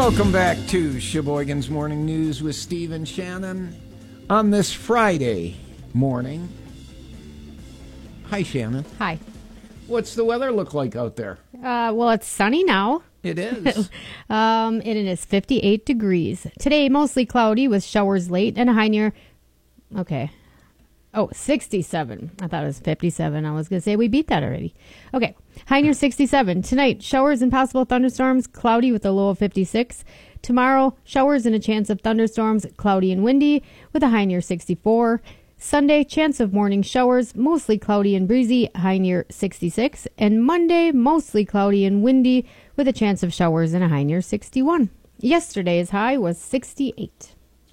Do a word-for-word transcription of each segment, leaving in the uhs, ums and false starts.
Welcome back to Sheboygan's Morning News with Steve and Shannon on this Friday morning. Hi, Shannon. Hi. What's the weather look like out there? Uh, well, it's sunny now. It is. um, and it is fifty-eight degrees. Today, mostly cloudy with showers late and a high near, okay. Oh, sixty-seven. I thought it was fifty-seven. I was going to say we beat that already. Okay. High near sixty-seven. Tonight, showers and possible thunderstorms, cloudy with a low of fifty-six. Tomorrow, showers and a chance of thunderstorms, cloudy and windy with a high near sixty-four. Sunday, chance of morning showers, mostly cloudy and breezy, high near sixty-six. And Monday, mostly cloudy and windy with a chance of showers and a high near sixty-one. Yesterday's high was sixty-eight.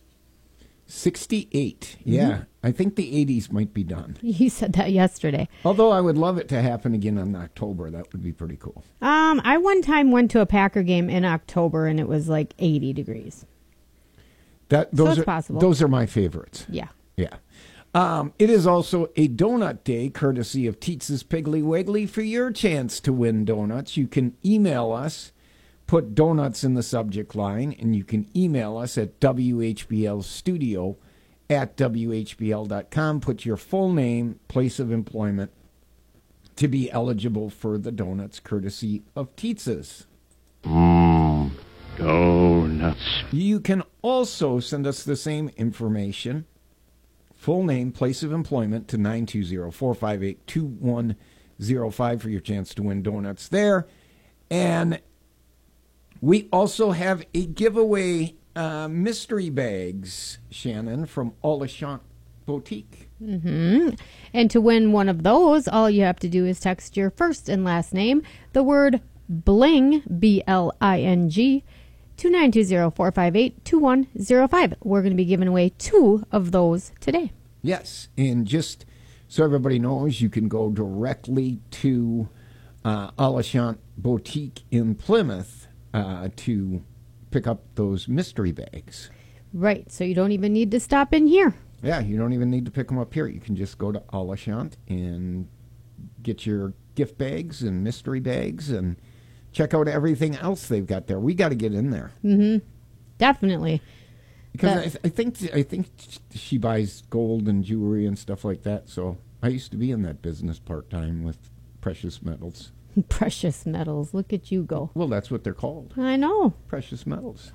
sixty-eight. Yeah. Mm-hmm. I think the eighties might be done. You said that yesterday. Although I would love it to happen again in October. That would be pretty cool. Um, I one time went to a Packer game in October and it was like eighty degrees. That those so it's are possible. Those are my favorites. Yeah. Yeah. Um, it is also a donut day, courtesy of Teetz's Piggly Wiggly. For your chance to win donuts, you can email us, put donuts in the subject line, and you can email us at W H B L studio at W H B L dot com. Put your full name, place of employment to be eligible for the donuts, courtesy of Teetz's. Mmm, donuts. You can also send us the same information, full name, place of employment, to nine two zero, four five eight, two one zero five for your chance to win donuts there. And we also have a giveaway uh, mystery bags, Shannon, from Alashant Boutique. Mm-hmm. And to win one of those, all you have to do is text your first and last name, the word BLING, B L I N G, to nine two zero, four five eight, two one zero five. We're going to be giving away two of those today. Yes, and just so everybody knows, you can go directly to uh, Alashant Boutique in Plymouth uh, to pick up those mystery bags. Right, so you don't even need to stop in here. Yeah, you don't even need to pick them up here. You can just go to Alashant and get your gift bags and mystery bags and check out everything else they've got there. We got to get in there. Mm-hmm. Definitely. Because I, th- I think I think she buys gold and jewelry and stuff like that. So I used to be in that business part-time with precious metals. Precious metals. Look at you go. Well, that's what they're called. I know. Precious metals.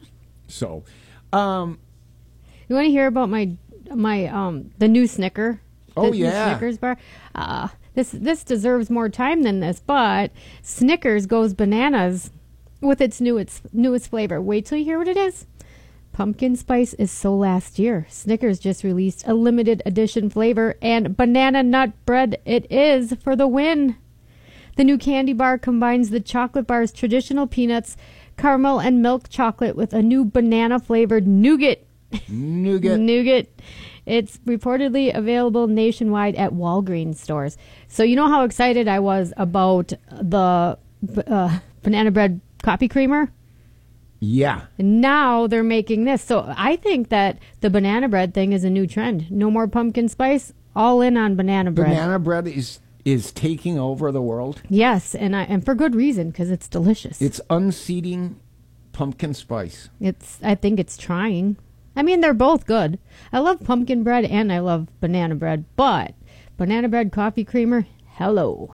so, um, you want to hear about my my um the new Snicker? The oh new yeah, Snickers bar. Uh, this this deserves more time than this, but Snickers goes bananas with its new its newest flavor. Wait till you hear what it is. Pumpkin spice is so last year. Snickers just released a limited edition flavor, and banana nut bread it is for the win. The new candy bar combines the chocolate bar's traditional peanuts, caramel, and milk chocolate with a new banana-flavored nougat. Nougat. Nougat. It's reportedly available nationwide at Walgreens stores. So you know how excited I was about the uh, banana bread coffee creamer? Yeah. And now they're making this. So I think that the banana bread thing is a new trend. No more pumpkin spice. All in on banana bread. Banana bread is is taking over the world. Yes, and I, and for good reason, because it's delicious. It's unseating pumpkin spice. It's. I think it's trying. I mean, they're both good. I love pumpkin bread and I love banana bread, but banana bread coffee creamer, hello.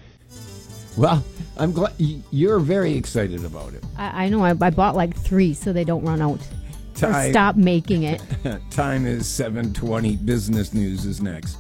Well, I'm glad you're very excited about it. I, I know. I, I bought like three so they don't run out. Time, or stop making it. Time is seven twenty. Business News is next.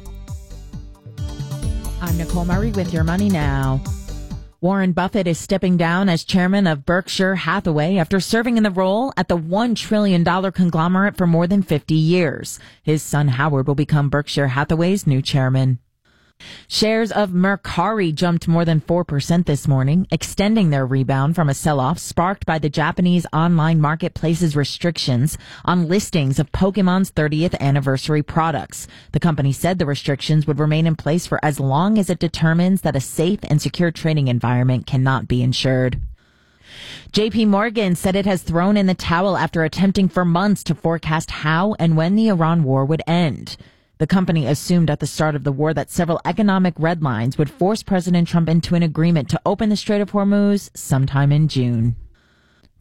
I'm Nicole Murray with Your Money Now. Warren Buffett is stepping down as chairman of Berkshire Hathaway after serving in the role at the one trillion dollars conglomerate for more than fifty years. His son Howard will become Berkshire Hathaway's new chairman. Shares of Mercari jumped more than four percent this morning, extending their rebound from a sell-off sparked by the Japanese online marketplace's restrictions on listings of Pokemon's thirtieth anniversary products. The company said the restrictions would remain in place for as long as it determines that a safe and secure trading environment cannot be ensured. J P Morgan said it has thrown in the towel after attempting for months to forecast how and when the Iran war would end. The company assumed at the start of the war that several economic red lines would force President Trump into an agreement to open the Strait of Hormuz sometime in June.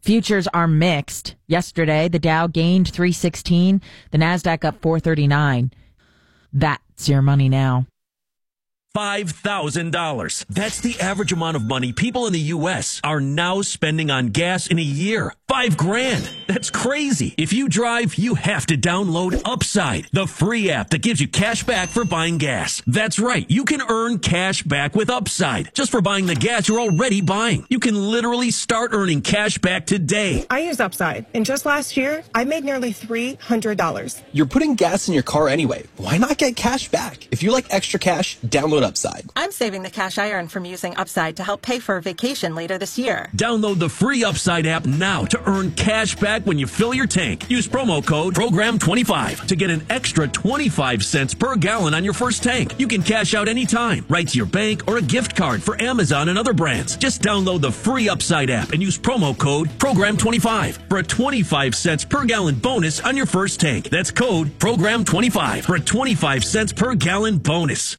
Futures are mixed. Yesterday, the Dow gained three sixteen, the Nasdaq up four thirty-nine. That's your money now. five thousand dollars. That's the average amount of money people in the U S are now spending on gas in a year. Five grand. That's crazy. If you drive, you have to download Upside, the free app that gives you cash back for buying gas. That's right. You can earn cash back with Upside just for buying the gas you're already buying. You can literally start earning cash back today. I use Upside, and just last year, I made nearly three hundred dollars. You're putting gas in your car anyway. Why not get cash back? If you like extra cash, download Upside. I'm saving the cash I earn from using Upside to help pay for a vacation later this year. Download the free Upside app now to earn cash back when you fill your tank. Use promo code program twenty-five to get an extra twenty-five cents per gallon on your first tank. You can cash out anytime, right to your bank or a gift card for Amazon and other brands. Just download the free Upside app and use promo code program twenty-five for a twenty-five cents per gallon bonus on your first tank. That's code program twenty-five for a twenty-five cents per gallon bonus.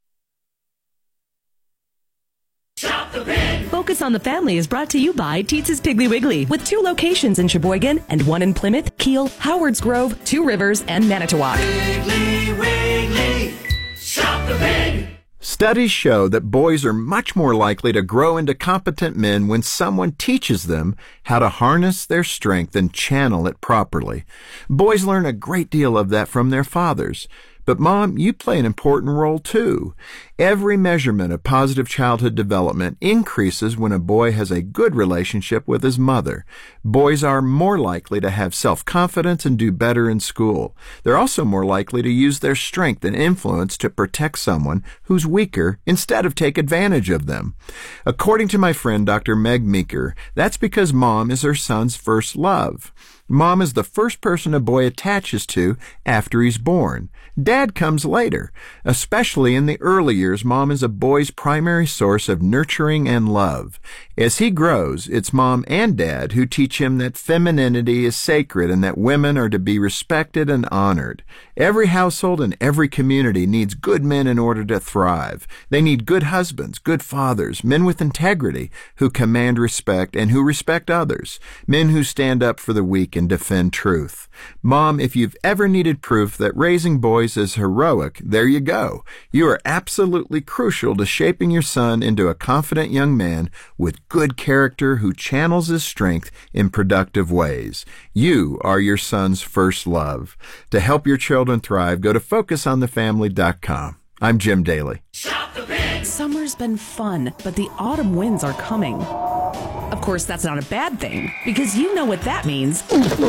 Shop the Pig. Focus on the Family is brought to you by Teetz's Piggly Wiggly, with two locations in Sheboygan and one in Plymouth, Kiel, Howards Grove, Two Rivers, and Manitowoc. Piggly Wiggly, shop the pig. Studies show that boys are much more likely to grow into competent men when someone teaches them how to harness their strength and channel it properly. Boys learn a great deal of that from their fathers. But, Mom, you play an important role, too. Every measurement of positive childhood development increases when a boy has a good relationship with his mother. Boys are more likely to have self-confidence and do better in school. They're also more likely to use their strength and influence to protect someone who's weaker instead of take advantage of them. According to my friend Doctor Meg Meeker, that's because Mom is her son's first love. Mom is the first person a boy attaches to after he's born. Dad comes later. Especially in the early years, Mom is a boy's primary source of nurturing and love. As he grows, it's Mom and Dad who teach him that femininity is sacred and that women are to be respected and honored. Every household and every community needs good men in order to thrive. They need good husbands, good fathers, men with integrity who command respect and who respect others, men who stand up for the weak and defend truth. Mom, if you've ever needed proof that raising boys is heroic, there you go. You are absolutely crucial to shaping your son into a confident young man with good character who channels his strength in productive ways. You are your son's first love. To help your children thrive, go to focus on the family dot com. I'm Jim Daly. Shop the Pig. Summer's been fun, but the autumn winds are coming. Of course, that's not a bad thing, because you know what that means.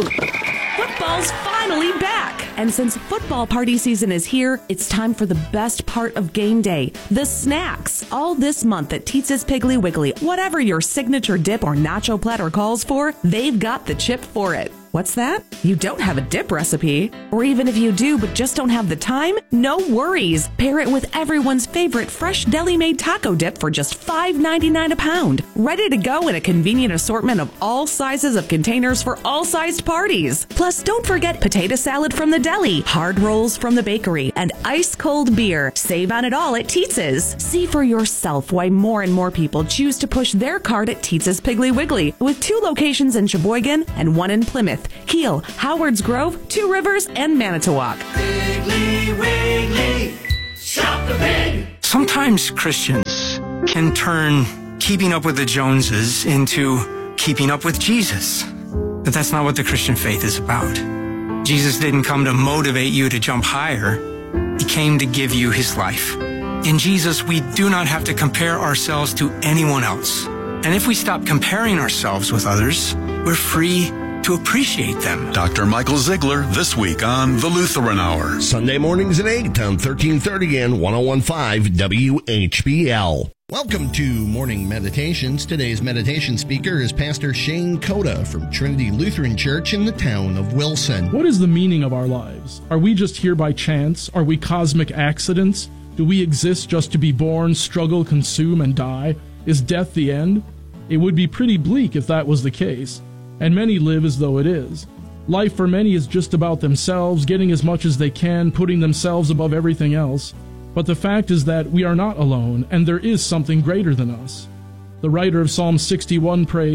Football's finally back! And since football party season is here, it's time for the best part of game day, the snacks. All this month at Teetz's Piggly Wiggly, whatever your signature dip or nacho platter calls for, they've got the chip for it. What's that? You don't have a dip recipe? Or even if you do but just don't have the time? No worries. Pair it with everyone's favorite fresh deli-made taco dip for just five ninety-nine a pound. Ready to go in a convenient assortment of all sizes of containers for all sized parties. Plus, don't forget potato salad from the deli, hard rolls from the bakery, and ice-cold beer. Save on it all at Teetz's. See for yourself why more and more people choose to push their cart at Teetz's Piggly Wiggly, with two locations in Sheboygan and one in Plymouth, Kiel, Howards Grove, Two Rivers, and Manitowoc. Piggly Wiggly, shop the pig. Sometimes Christians can turn keeping up with the Joneses into keeping up with Jesus. But that's not what the Christian faith is about. Jesus didn't come to motivate you to jump higher. He came to give you his life. In Jesus, we do not have to compare ourselves to anyone else. And if we stop comparing ourselves with others, we're free to appreciate them. Doctor Michael Ziegler this week on The Lutheran Hour. Sunday mornings at eight on thirteen thirty and one oh one point five W H B L. Welcome to Morning Meditations. Today's meditation speaker is Pastor Shane Coda from Trinity Lutheran Church in the town of Wilson. What is the meaning of our lives? Are we just here by chance? Are we cosmic accidents? Do we exist just to be born, struggle, consume, and die? Is death the end? It would be pretty bleak if that was the case, and many live as though it is. Life for many is just about themselves, getting as much as they can, putting themselves above everything else. But the fact is that we are not alone, and there is something greater than us. The writer of Psalm sixty-one prays,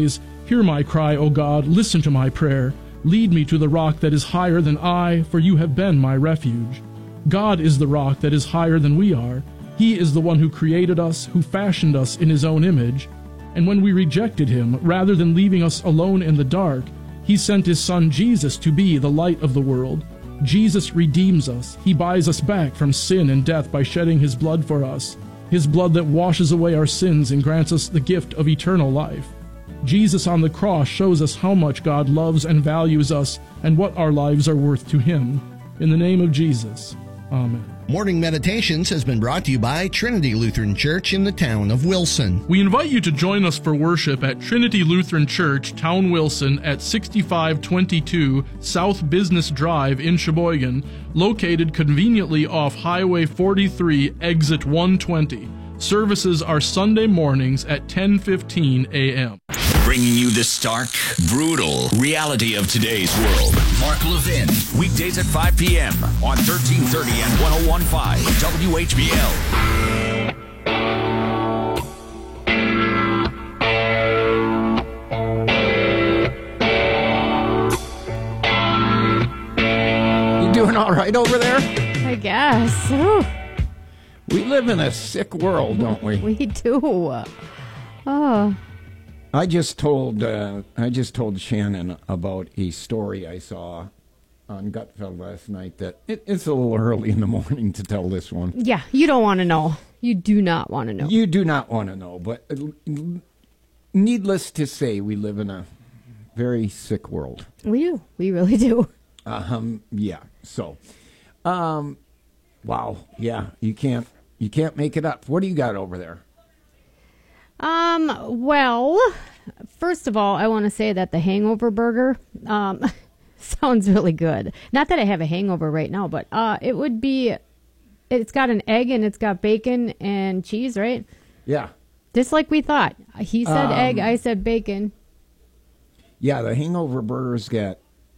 Hear my cry, O God, listen to my prayer. Lead me to the rock that is higher than I, for you have been my refuge. God is the rock that is higher than we are. He is the one who created us, who fashioned us in his own image. And when we rejected him, rather than leaving us alone in the dark, he sent his son Jesus to be the light of the world. Jesus redeems us. He buys us back from sin and death by shedding his blood for us, his blood that washes away our sins and grants us the gift of eternal life. Jesus on the cross shows us how much God loves and values us and what our lives are worth to him. In the name of Jesus, amen. Morning Meditations has been brought to you by Trinity Lutheran Church in the town of Wilson. We invite you to join us for worship at Trinity Lutheran Church, Town Wilson, at sixty-five twenty-two South Business Drive in Sheboygan, located conveniently off Highway forty-three, exit one twenty. Services are Sunday mornings at ten fifteen a.m. Bringing you the stark, brutal reality of today's world. Mark Levin, weekdays at five p.m. on thirteen thirty and one oh one point five W H B L. You doing all right over there? I guess. Ooh. We live in a sick world, don't we? We do. Oh. I just told uh, I just told Shannon about a story I saw on Gutfeld last night that it, it's a little early in the morning to tell this one. Yeah, you don't want to know. You do not want to know. You do not want to know, but needless to say, we live in a very sick world. We do. We really do. Um. Yeah. So, um, wow. Yeah. You can't. You can't make it up. What do you got over there? Um, well, first of all, I want to say that the Hangover Burger um, sounds really good. Not that I have a hangover right now, but uh, it would be, it's got an egg and it's got bacon and cheese, right? Yeah. Just like we thought. He said Um, egg, I said bacon. Yeah, the Hangover Burger's got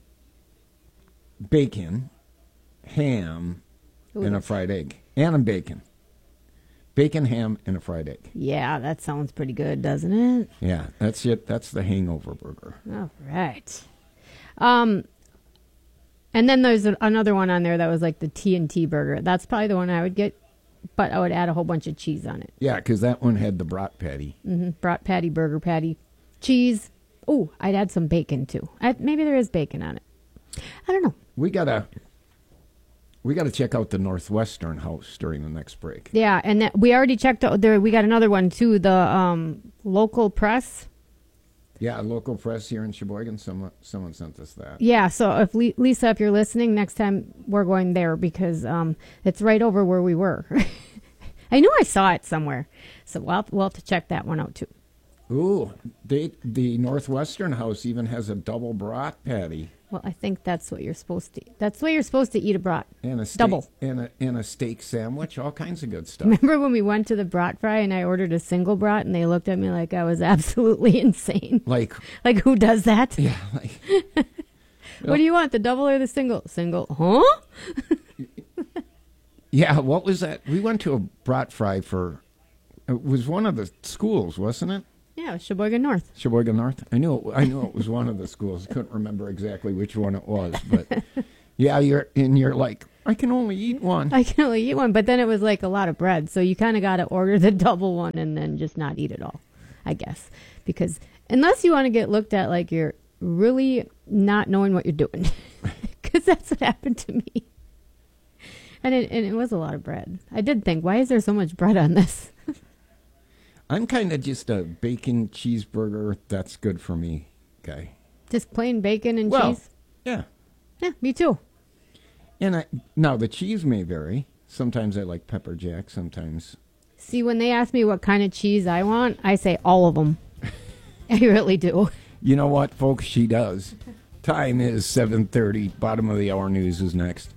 bacon, ham, Ooh, and a fried egg. And a bacon. Bacon, ham, and a fried egg. Yeah, that sounds pretty good, doesn't it? Yeah, that's it. That's the Hangover Burger. All right. Um, and then there's a, another one on there that was like the T N T burger. That's probably the one I would get, but I would add a whole bunch of cheese on it. Yeah, because that one had the brat patty. Mm-hmm. Brat patty, burger patty, cheese. Oh, I'd add some bacon too. I, maybe there is bacon on it. I don't know. We gotta, we gotta check out the Northwestern House during the next break. Yeah, and that, we already checked out there. We got another one too. The um, local press. Yeah, local press here in Sheboygan. Someone, someone sent us that. Yeah, so if Le- Lisa, if you're listening, next time we're going there because um, it's right over where we were. I knew I saw it somewhere, so we'll have, we'll have to check that one out too. Ooh, they, the Northwestern House even has a double brat patty. Well, I think that's what you're supposed to. That's what you're supposed to eat a brat. And a steak, double and a and a steak sandwich, all kinds of good stuff. Remember when we went to the brat fry and I ordered a single brat and they looked at me like I was absolutely insane. Like, like who does that? Yeah. Like, what do you want, the double or the single? Single, huh? Yeah. What was that? We went to a brat fry for. It was one of the schools, wasn't it? Yeah, it was Sheboygan North. Sheboygan North. I knew it, I knew it was one of the schools. Couldn't remember exactly which one it was, but yeah, you're and you're like, I can only eat one. I can only eat one, but then it was like a lot of bread, so you kind of got to order the double one and then just not eat it all, I guess, because unless you want to get looked at like you're really not knowing what you're doing, because that's what happened to me, and it and it was a lot of bread. I did think, why is there so much bread on this? I'm kind of just a bacon cheeseburger. That's good for me, guy. Just plain bacon and well, cheese? Yeah. Yeah, me too. And I, now the cheese may vary. Sometimes I like pepper jack. Sometimes. See, when they ask me what kind of cheese I want, I say all of them. I really do. You know what, folks? She does. Time is seven thirty. Bottom of the hour news is next.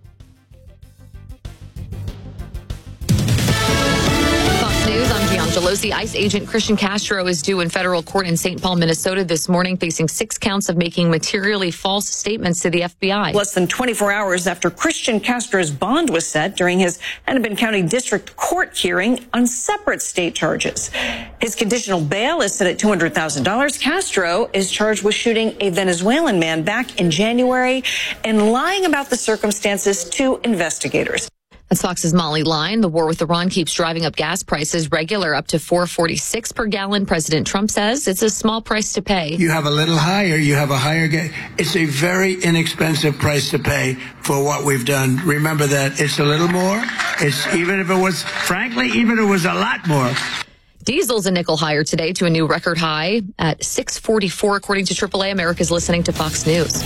Fox News, I'm Giangelos. Rosie, ICE agent Christian Castro is due in federal court in Saint Paul, Minnesota this morning, facing six counts of making materially false statements to the F B I. Less than twenty-four hours after Christian Castro's bond was set during his Hennepin County District Court hearing on separate state charges. His conditional bail is set at two hundred thousand dollars. Castro is charged with shooting a Venezuelan man back in January and lying about the circumstances to investigators. That's Fox's Molly Line. The war with Iran keeps driving up gas prices regular up to four forty-six per gallon. President Trump says it's a small price to pay. You have a little higher, you have a higher gas. It's a very inexpensive price to pay for what we've done. Remember that it's a little more. It's even if it was, frankly, even if it was a lot more. Diesel's a nickel higher today to a new record high at six forty-four, according to triple A. America's listening to Fox News.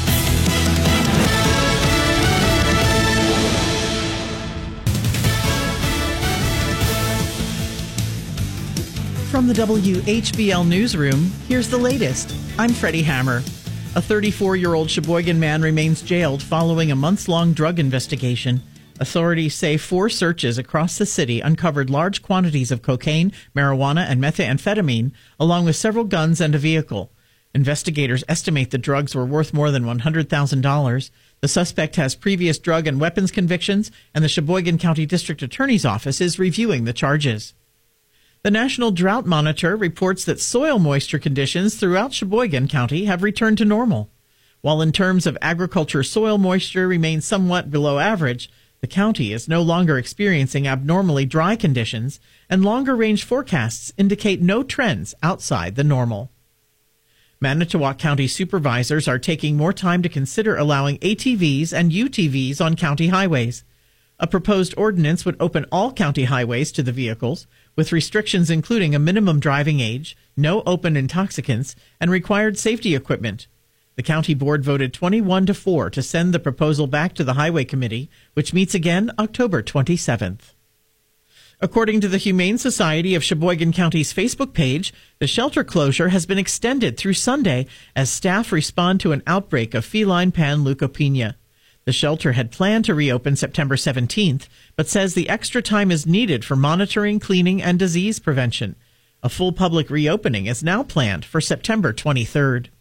From the W H B L newsroom, here's the latest. I'm Freddie Hammer. A thirty-four-year-old Sheboygan man remains jailed following a months-long drug investigation. Authorities say four searches across the city uncovered large quantities of cocaine, marijuana, and methamphetamine, along with several guns and a vehicle. Investigators estimate the drugs were worth more than one hundred thousand dollars. The suspect has previous drug and weapons convictions, and the Sheboygan County District Attorney's Office is reviewing the charges. The National Drought Monitor reports that soil moisture conditions throughout Sheboygan County have returned to normal. While in terms of agriculture, soil moisture remains somewhat below average, the county is no longer experiencing abnormally dry conditions, and longer-range forecasts indicate no trends outside the normal. Manitowoc County supervisors are taking more time to consider allowing A T Vs and U T Vs on county highways. A proposed ordinance would open all county highways to the vehicles, with restrictions including a minimum driving age, no open intoxicants, and required safety equipment. The county board voted twenty-one to four to send the proposal back to the Highway Committee, which meets again October twenty-seventh. According to the Humane Society of Sheboygan County's Facebook page, the shelter closure has been extended through Sunday as staff respond to an outbreak of feline panleukopenia. The shelter had planned to reopen September seventeenth, but says the extra time is needed for monitoring, cleaning, and disease prevention. A full public reopening is now planned for September twenty-third.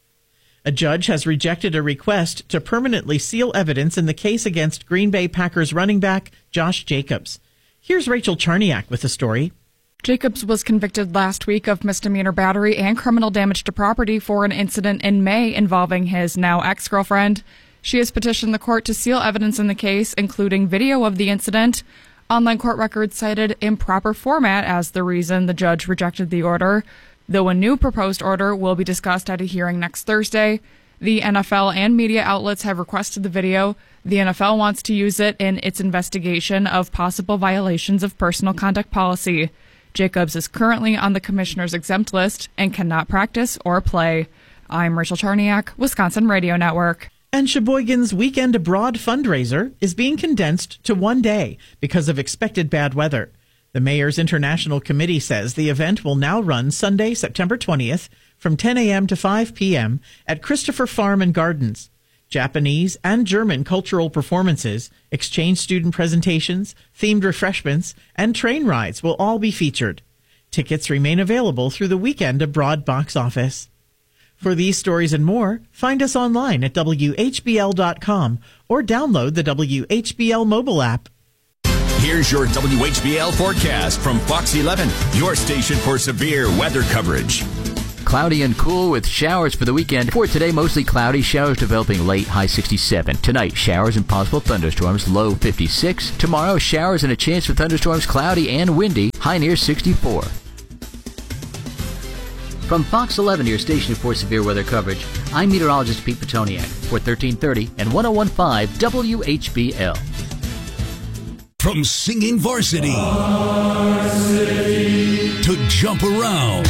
A judge has rejected a request to permanently seal evidence in the case against Green Bay Packers running back Josh Jacobs. Here's Rachel Charniak with the story. Jacobs was convicted last week of misdemeanor battery and criminal damage to property for an incident in May involving his now ex-girlfriend. She has petitioned the court to seal evidence in the case, including video of the incident. Online court records cited improper format as the reason the judge rejected the order. Though a new proposed order will be discussed at a hearing next Thursday, the N F L and media outlets have requested the video. The N F L wants to use it in its investigation of possible violations of personal conduct policy. Jacobs is currently on the commissioner's exempt list and cannot practice or play. I'm Rachel Charniak, Wisconsin Radio Network. And Sheboygan's Weekend Abroad fundraiser is being condensed to one day because of expected bad weather. The Mayor's International Committee says the event will now run Sunday, September twentieth from ten a.m. to five p.m. at Christopher Farm and Gardens. Japanese and German cultural performances, exchange student presentations, themed refreshments, and train rides will all be featured. Tickets remain available through the Weekend Abroad box office. For these stories and more, find us online at W H B L dot com or download the W H B L mobile app. Here's your W H B L forecast from Fox eleven, your station for severe weather coverage. Cloudy and cool with showers for the weekend. For today, mostly cloudy, showers developing late, high sixty-seven. Tonight, showers and possible thunderstorms, low fifty-six. Tomorrow, showers and a chance for thunderstorms, cloudy and windy, high near sixty-four. From Fox eleven, your station for severe weather coverage, I'm meteorologist Pete Petoniak for thirteen thirty and ten fifteen W H B L. From singing varsity, varsity to jump around,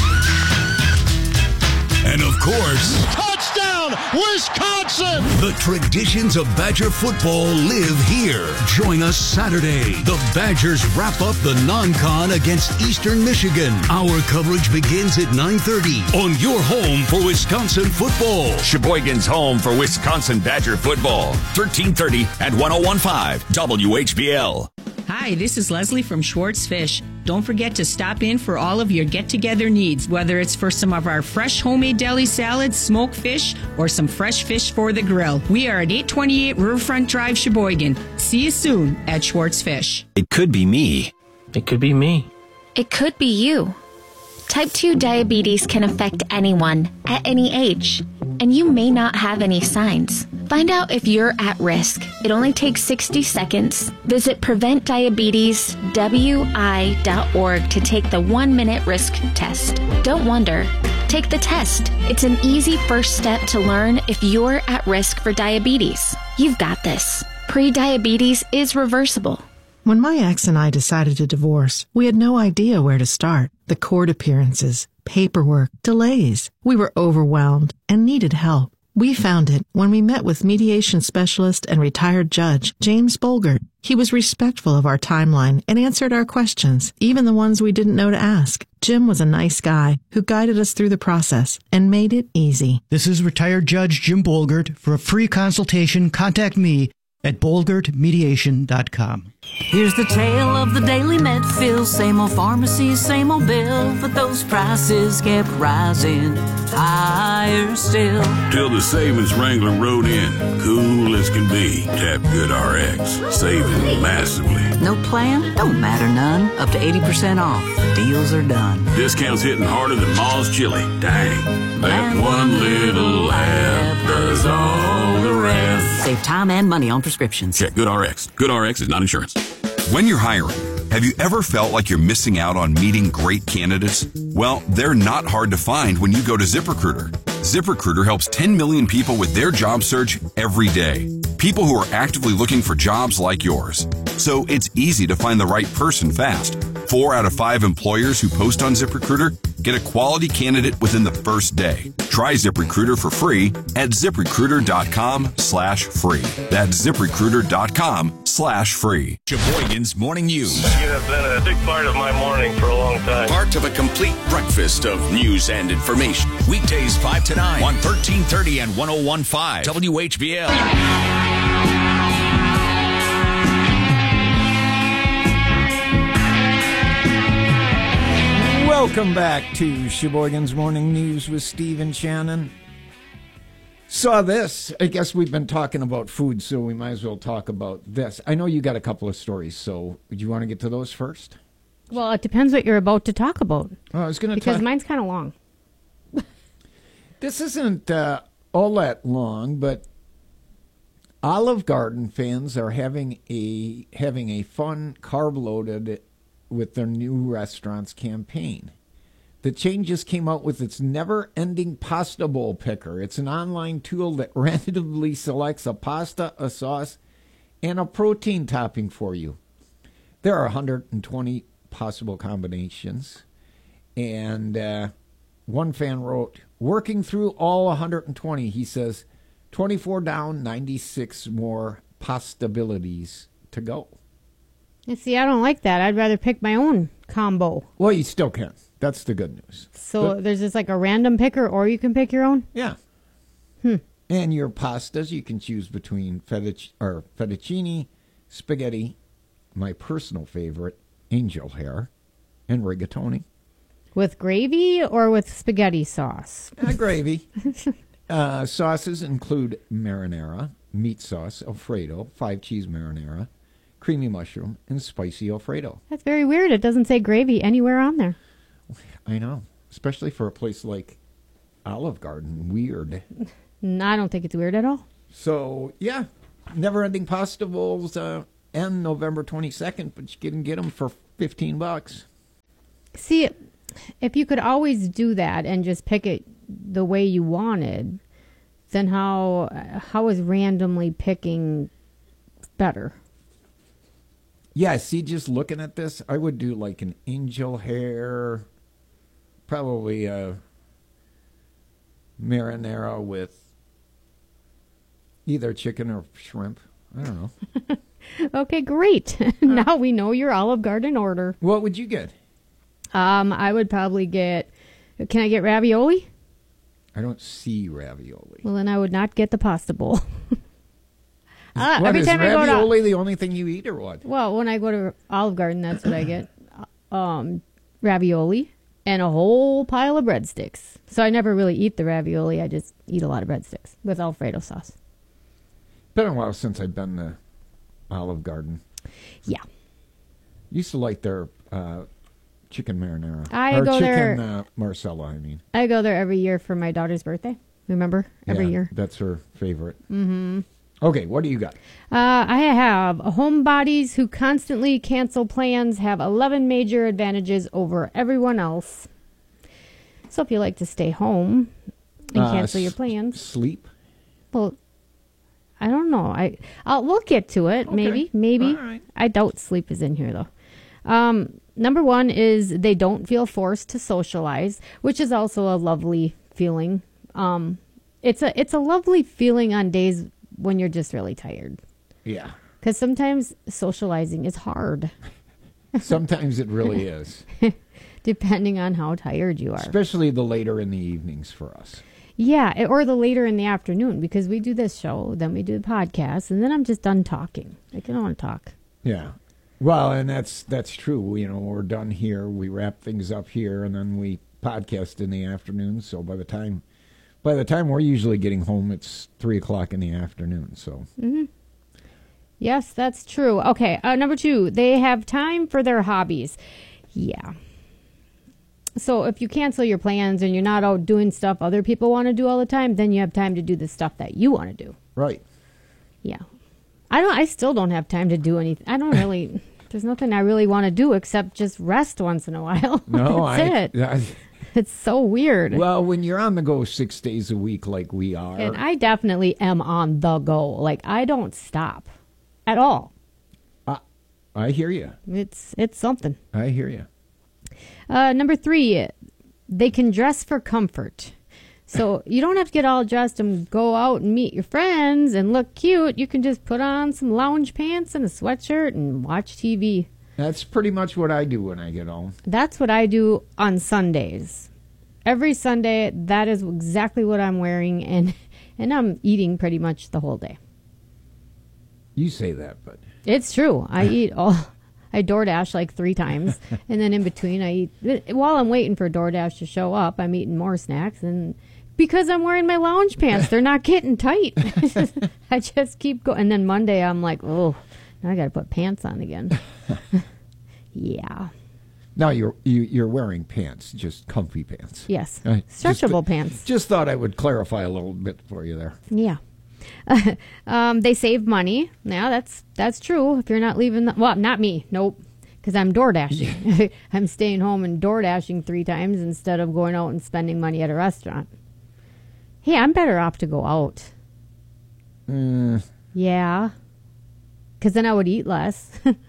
and of course, touchdown, Wisconsin! The traditions of Badger football live here. Join us Saturday. The Badgers wrap up the non-con against Eastern Michigan. Our coverage begins at nine thirty on your home for Wisconsin football. Sheboygan's home for Wisconsin Badger football. thirteen thirty and ten fifteen W H B L. Hi, Hi, this is Leslie from Schwartz Fish. Don't forget to stop in for all of your get-together needs, whether it's for some of our fresh homemade deli salads, smoked fish, or some fresh fish for the grill. We are at eight twenty-eight Riverfront Drive, Sheboygan. See you soon at Schwartz Fish. It could be me. It could be me. It could be you. Type two diabetes can affect anyone at any age, and you may not have any signs. Find out if you're at risk. It only takes sixty seconds. Visit prevent diabetes w i dot org to take the one-minute risk test. Don't wonder. Take the test. It's an easy first step to learn if you're at risk for diabetes. You've got this. Pre-diabetes is reversible. When my ex and I decided to divorce, we had no idea where to start. The court appearances, paperwork, delays. We were overwhelmed and needed help. We found it when we met with mediation specialist and retired judge James Bolgert. He was respectful of our timeline and answered our questions, even the ones we didn't know to ask. Jim was a nice guy who guided us through the process and made it easy. This is retired Judge Jim Bolgert. For a free consultation, contact me at bolgert mediation dot com. Here's the tale of the daily Medfield. Same old pharmacy, same old bill, but those prices kept rising higher still. Till the savings Wrangler rode in, cool as can be. Tap Good R X, saving massively. No plan? Don't matter none. Up to eighty percent off. Deals are done. Discounts hitting harder than Ma's chili. Dang, that one little app does all the rest. Save time and money on prescriptions. Check Good R X. Good R X is not insurance. When you're hiring, have you ever felt like you're missing out on meeting great candidates? Well, they're not hard to find when you go to ZipRecruiter. ZipRecruiter helps ten million people with their job search every day. People who are actively looking for jobs like yours. So it's easy to find the right person fast. Four out of five employers who post on ZipRecruiter get a quality candidate within the first day. Try ZipRecruiter for free at ZipRecruiter.com slash free. That's ZipRecruiter.com slash free. Sheboygan's Morning News. You have been a big part of my morning for a long time. Part of a complete breakfast of news and information. Weekdays five to nine on thirteen thirty and one oh one point five W H B L. Welcome back to Sheboygan's Morning News with Steve and Shannon. Saw this. I guess we've been talking about food, so we might as well talk about this. I know you got a couple of stories, so do you want to get to those first? Well, it depends what you're about to talk about. Oh, I was going to Because talk... mine's kind of long. This isn't uh, all that long, but Olive Garden fans are having a having a fun carb-loaded with their new restaurants campaign. The changes came out with its never-ending pasta bowl picker. It's an online tool that randomly selects a pasta, a sauce, and a protein topping for you. There are one hundred twenty possible combinations, and uh, one fan wrote, working through all one hundred twenty, he says, twenty-four down, ninety-six more possibilities to go. You see, I don't like that. I'd rather pick my own combo. Well, you still can. That's the good news. So but, there's just like a random picker, or you can pick your own? Yeah. Hmm. And your pastas, you can choose between fettuc- or fettuccine, spaghetti, my personal favorite, angel hair, and rigatoni. With gravy or with spaghetti sauce? Uh, gravy. uh, sauces include marinara, meat sauce, Alfredo, five cheese marinara, creamy mushroom, and spicy Alfredo. That's very weird. It doesn't say gravy anywhere on there. I know, especially for a place like Olive Garden. Weird. No, I don't think it's weird at all. So, yeah, never-ending pasta bowls uh, end November twenty-second, but you can get them for fifteen bucks. See, if you could always do that and just pick it the way you wanted, then how how is randomly picking better? Yeah, see, just looking at this, I would do like an angel hair, probably a marinara with either chicken or shrimp. I don't know. Okay, great. Now we know your Olive Garden order. What would you get? Um, I would probably get, can I get ravioli? I don't see ravioli. Well, then I would not get the pasta bowl. Uh, what, every is time I go to ravioli the only thing you eat or what? Well, when I go to Olive Garden, that's what I get. Um, ravioli and a whole pile of breadsticks. So I never really eat the ravioli. I just eat a lot of breadsticks with Alfredo sauce. Been a while since I've been to Olive Garden. Yeah. Used to like their uh, chicken marinara. I or go chicken, there. Uh, Marsala, I mean. I go there every year for my daughter's birthday. Remember? Every Yeah, year. That's her favorite. Mm-hmm. Okay, what do you got? Uh, I have homebodies who constantly cancel plans have eleven major advantages over everyone else. So if you like to stay home and Uh, cancel your s- plans, Sleep? well, I don't know. I I'll we'll get to it. Okay. Maybe, maybe. All right. I doubt sleep is in here though. Um, number one is they don't feel forced to socialize, which is also a lovely feeling. Um, it's a it's a lovely feeling on days when you're just really tired. Yeah. Because sometimes socializing is hard. Sometimes it really is. Depending on how tired you are. Especially the later in the evenings for us. Yeah, it- or the later in the afternoon, because we do this show, then we do the podcast, and then I'm just done talking. Like, I don't want to talk. Yeah. Well, and that's that's true. You know, we're done here. We wrap things up here, and then we podcast in the afternoon. So by the time by the time we're usually getting home, it's three o'clock in the afternoon. So hmm Yes, that's true. Okay, uh, number two, they have time for their hobbies. Yeah. So if you cancel your plans and you're not out doing stuff other people want to do all the time, then you have time to do the stuff that you want to do. right. Yeah. I don't. I still don't have time to do anything. I don't really. There's nothing I really want to do except just rest once in a while. No, That's I, it. I. It's so weird. Well, when you're on the go six days a week like we are, And I definitely am on the go. Like, I don't stop at all. I, I hear you. It's it's something. I hear you. Uh, number three, they can dress for comfort. So you don't have to get all dressed and go out and meet your friends and look cute. You can just put on some lounge pants and a sweatshirt and watch T V. That's pretty much what I do when I get home. That's what I do on Sundays. Every Sunday, that is exactly what I'm wearing, and and I'm eating pretty much the whole day. You say that, but It's true. I eat all. I DoorDash like three times, and then in between, I eat. While I'm waiting for DoorDash to show up, I'm eating more snacks, and because I'm wearing my lounge pants, they're not getting tight. I just keep going, and then Monday, I'm like, oh, now I got to put pants on again. Yeah. now you're you, you're wearing pants, just comfy pants. Yes. I Stretchable just, pants. Just thought I would clarify a little bit for you there. Yeah. um, they save money. Now that's that's true. If you're not leaving, the, well, not me. Nope. Because I'm door dashing. I'm staying home and door dashing three times instead of going out and spending money at a restaurant. Hey, I'm better off to go out. Mm, Yeah. Because then I would eat less.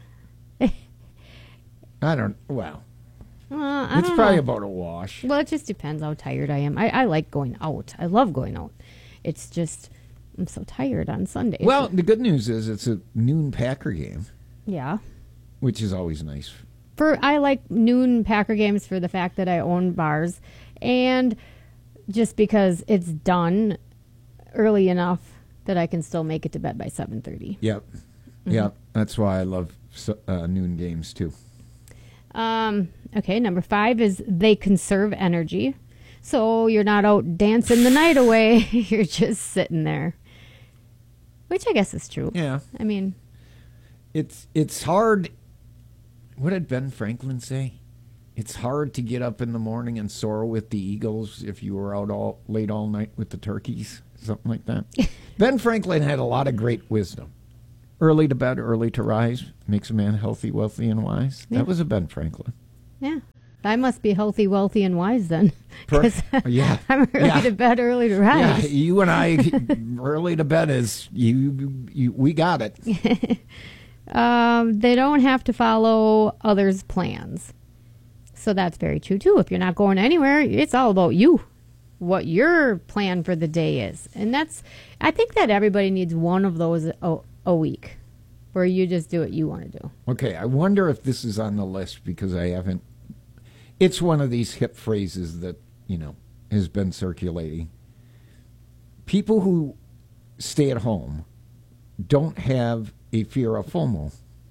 I don't. Well, Uh, I it's don't probably know. about a wash. Well, it just depends how tired I am. I, I like going out. I love going out. It's just I'm so tired on Sundays. Well, the good news is it's a noon Packer game, yeah. which is always nice. For I like noon Packer games for the fact that I own bars, and just because it's done early enough that I can still make it to bed by seven thirty. Yep, Mm-hmm. yep. That's why I love so- uh, noon games too. Um. Okay. Number five is they conserve energy, so you're not out dancing the night away. You're just sitting there, which I guess is true. Yeah. I mean, It's it's hard. What did Ben Franklin say? It's hard to get up in the morning and soar with the eagles if you were out all late all night with the turkeys, something like that. Ben Franklin had a lot of great wisdom. Early to bed, early to rise makes a man healthy, wealthy, and wise. Yeah. That was a Ben Franklin. yeah. I must be healthy, wealthy, and wise then. Per- 'Cause yeah. I'm early Yeah. to bed, early to Yeah, rise. you and I, early to bed is you, you. We got it. Um, they don't have to follow others' plans. So that's very true, too. If you're not going anywhere, it's all about you, what your plan for the day is. And that's, I think that everybody needs one of those a, a week where you just do what you want to do. Okay, I wonder if this is on the list because I haven't. It's one of these hip phrases that, you know, has been circulating. People who stay at home don't have a fear of FOMO.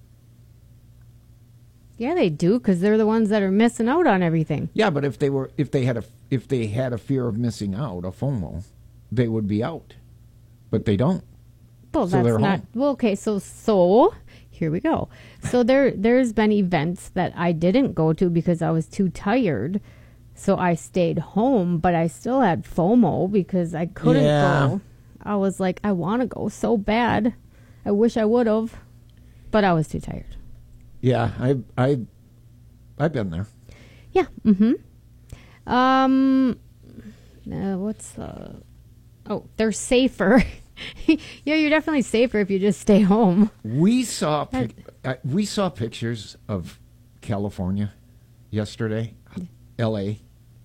Yeah, they do, because they're the ones that are missing out on everything. Yeah, but if they were, if they had a, if they had a fear of missing out, a FOMO, they would be out. But they don't. Well, So that's they're not home. well. Okay, so so here we go. So there there's been events that I didn't go to because I was too tired. So I stayed home, but I still had FOMO because I couldn't Yeah. go. I was like, I want to go so bad. I wish I would have, but I was too tired. Yeah, I, I, I've been there. Yeah. Mm-hmm. Um. Uh, what's uh? Oh, they're safer. Yeah, you're definitely safer if you just stay home. We saw pic- uh, we saw pictures of California yesterday, L A.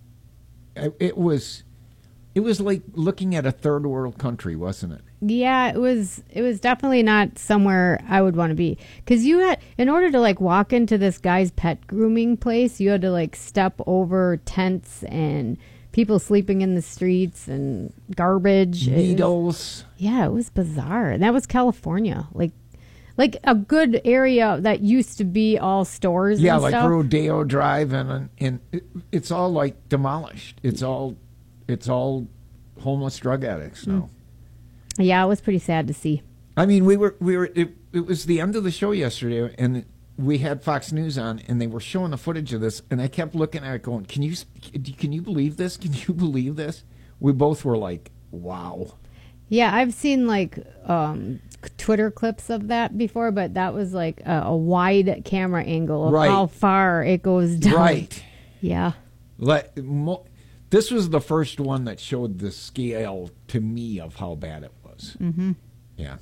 It, it was it was like looking at a third world country, wasn't it? Yeah, it was. It was definitely not somewhere I would want to be. Because you had, in order to like walk into this guy's pet grooming place, you had to like step over tents and people sleeping in the streets and garbage. It was- Needles. yeah, it was bizarre. And that was California, like, like a good area that used to be all stores. Yeah, and like stuff. Rodeo Drive, and and it, it's all like demolished. It's all it's all homeless drug addicts now. Yeah, it was pretty sad to see. I mean, we were we were it, it was the end of the show yesterday, and we had Fox News on, and they were showing the footage of this, and I kept looking at it, going, "Can you can you believe this? Can you believe this?" We both were like, "Wow." Yeah, I've seen like um, Twitter clips of that before, but that was like a, a wide camera angle of Right. how far it goes down. Right. Yeah. Let, mo, this was the first one that showed the scale to me of how bad it was. Mm-hmm. Yeah.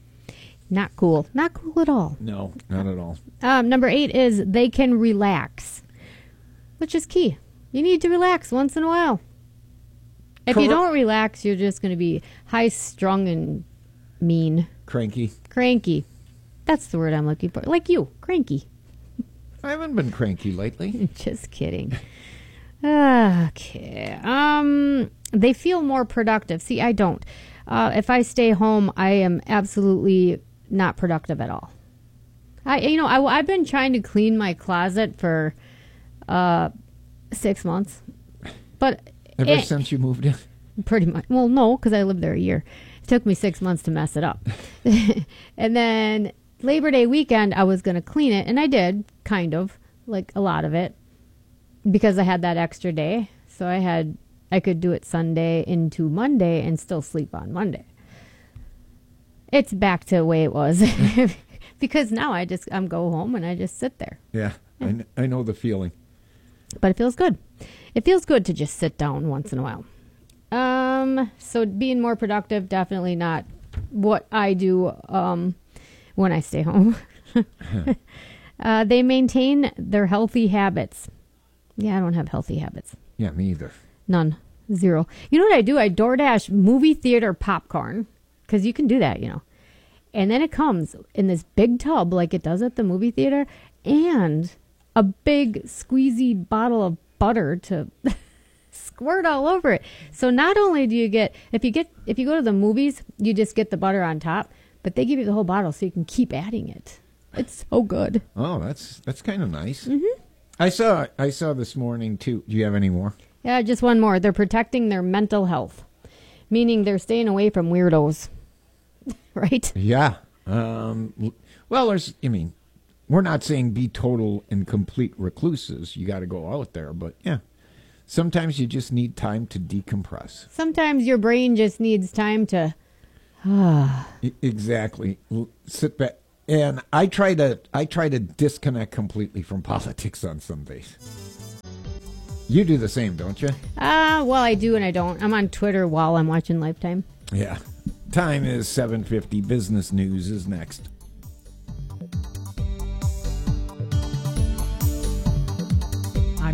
Not cool. Not cool at all. No, not at all. Um, number eight is they can relax, which is key. You need to relax once in a while. If you Correct. don't relax, you're just going to be high-strung and mean. Cranky. Cranky. That's the word I'm looking for. Like you, cranky. I haven't been cranky lately. Just kidding. Okay. Um, they feel more productive. See, I don't. Uh, if I stay home, I am absolutely not productive at all. I, you know, I, I've been trying to clean my closet for uh, six months, but Ever it- since you moved in? pretty much. Well, no, because I lived there a year. It took me six months to mess it up, and then Labor Day weekend, I was going to clean it, and I did, kind of, like a lot of it, because I had that extra day. So I had, I could do it Sunday into Monday and still sleep on Monday. It's back to the way it was, because now I just, I'm go home and I just sit there. Yeah, I, kn- I know the feeling. But it feels good. It feels good to just sit down once in a while. Um, so being more productive, definitely not what I do um, when I stay home. uh, they maintain their healthy habits. Yeah, I don't have healthy habits. Yeah, me either. None. Zero. You know what I do? I DoorDash movie theater popcorn, because you can do that, you know. And then it comes in this big tub like it does at the movie theater, and a big squeezy bottle of butter to squirt all over it. So not only do you get, if you get, if you go to the movies, you just get the butter on top, but they give you the whole bottle so you can keep adding it. It's so good. Oh, that's that's kind of nice. Mm-hmm. I saw I saw this morning too. Do you have any more? Yeah, just one more. They're protecting their mental health, meaning they're staying away from weirdos. Right? Yeah. Um, l- well, there's. I mean, we're not saying be total and complete recluses. You got to go out there, but yeah, sometimes you just need time to decompress. Sometimes your brain just needs time to. E- Exactly. L- Sit back. And I try to I try to disconnect completely from politics on some days. You do the same, don't you? Ah, well, I do and I don't. I'm on Twitter while I'm watching Lifetime. Yeah. Time is seven fifty. Business news is next. I'm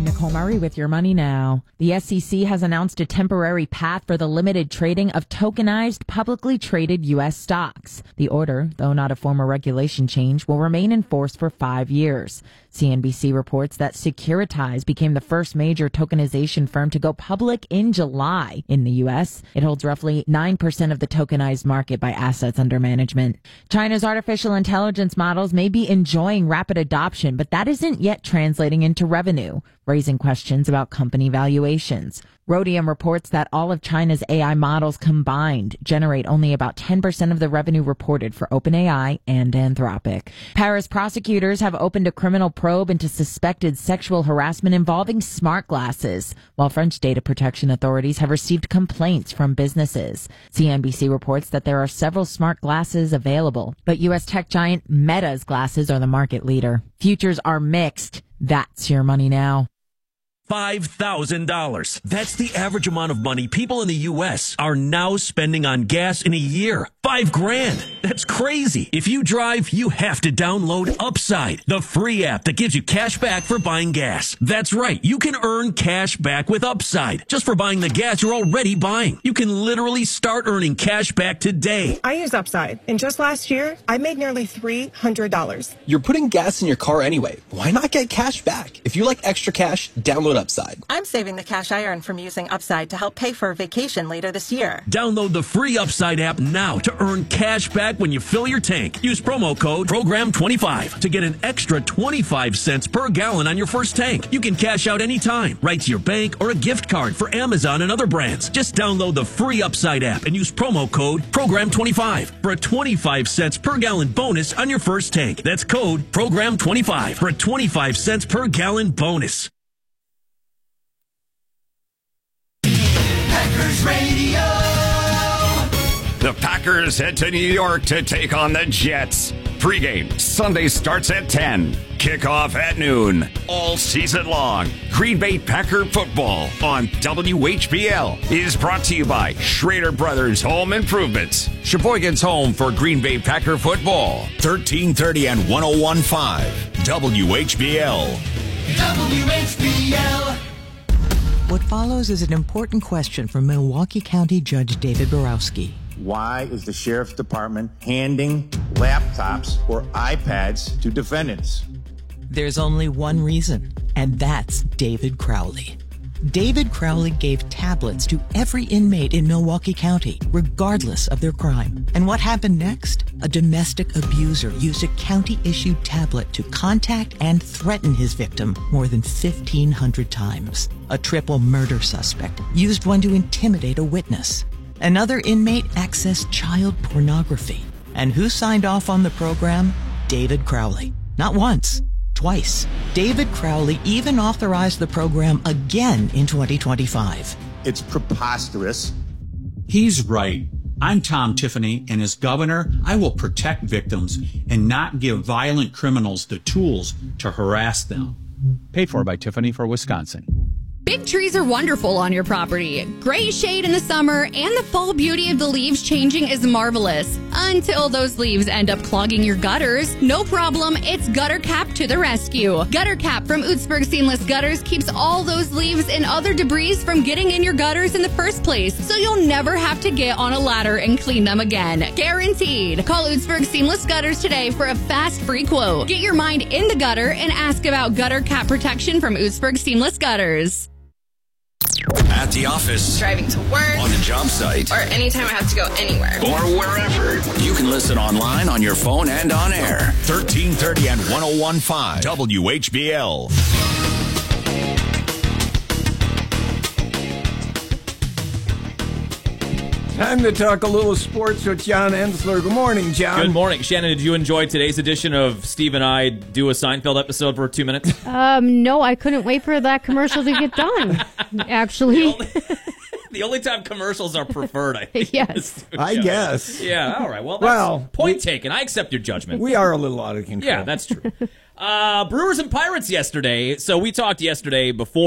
I'm Nicole Murray with your money now. The S E C has announced a temporary path for the limited trading of tokenized, publicly traded U S stocks. The order, though not a formal regulation change, will remain in force for five years. C N B C reports that Securitize became the first major tokenization firm to go public in July in the U S. It holds roughly nine percent of the tokenized market by assets under management. China's artificial intelligence models may be enjoying rapid adoption, but that isn't yet translating into revenue, raising questions about company valuations. Rhodium reports that all of China's A I models combined generate only about ten percent of the revenue reported for OpenAI and Anthropic. Paris prosecutors have opened a criminal probe into suspected sexual harassment involving smart glasses, while French data protection authorities have received complaints from businesses. C N B C reports that there are several smart glasses available, but U S tech giant Meta's glasses are the market leader. Futures are mixed. That's your money now. five thousand dollars. That's the average amount of money people in the U S are now spending on gas in a year. Five grand. That's crazy. If you drive, you have to download Upside, the free app that gives you cash back for buying gas. That's right. You can earn cash back with Upside just for buying the gas you're already buying. You can literally start earning cash back today. I use Upside, and just last year, I made nearly three hundred dollars. You're putting gas in your car anyway. Why not get cash back? If you like extra cash, download Upside. I'm saving the cash I earn from using Upside to help pay for a vacation later this year. Download the free Upside app now to earn cash back when you fill your tank. Use promo code program twenty-five to get an extra twenty-five cents per gallon on your first tank. You can cash out anytime, right to your bank or a gift card for Amazon and other brands. Just download the free Upside app and use promo code program twenty-five for a twenty-five cents per gallon bonus on your first tank. That's code program twenty-five for a twenty-five cents per gallon bonus. Packers Radio. The Packers head to New York to take on the Jets. Pre-game Sunday starts at ten. Kickoff at noon. All season long. Green Bay Packer football on W H B L is brought to you by Schrader Brothers Home Improvements. Sheboygan's home for Green Bay Packer football. thirteen thirty and one oh one point five W H B L. W H B L. What follows is an important question from Milwaukee County Judge David Borowski. Why is the Sheriff's Department handing laptops or iPads to defendants? There's only one reason, and that's David Crowley. David Crowley gave tablets to every inmate in Milwaukee County, regardless of their crime. And what happened next? A domestic abuser used a county-issued tablet to contact and threaten his victim more than fifteen hundred times. A triple murder suspect used one to intimidate a witness. Another inmate accessed child pornography. And who signed off on the program? David Crowley. Not once, twice. David Crowley even authorized the program again in twenty twenty-five. It's preposterous. He's right. I'm Tom Tiffany, and as governor, I will protect victims and not give violent criminals the tools to harass them. Paid for by Tiffany for Wisconsin. Big trees are wonderful on your property. Great shade in the summer, and the fall beauty of the leaves changing is marvelous. Until those leaves end up clogging your gutters. No problem, it's Gutter Cap to the rescue. Gutter Cap from Utzberg Seamless Gutters keeps all those leaves and other debris from getting in your gutters in the first place, so you'll never have to get on a ladder and clean them again. Guaranteed. Call Utzberg Seamless Gutters today for a fast, free quote. Get your mind in the gutter and ask about Gutter Cap protection from Utzberg Seamless Gutters. At the office, driving to work, on the job site, or anytime I have to go anywhere, or wherever. You can listen online, on your phone, and on air. thirteen thirty and one oh one point five W H B L. Time to talk a little sports with John Ensler. Good morning, John. Good morning. Shannon, did you enjoy today's edition of Steve and I do a Seinfeld episode for two minutes? Um, no, I couldn't wait for that commercial to get done, actually. The only, the only time commercials are preferred, I think. Yes. I guess. Yeah, all right. Well, that's well, point we, taken. I accept your judgment. We are a little out of control. Yeah, that's true. uh, Brewers and Pirates yesterday. So we talked yesterday before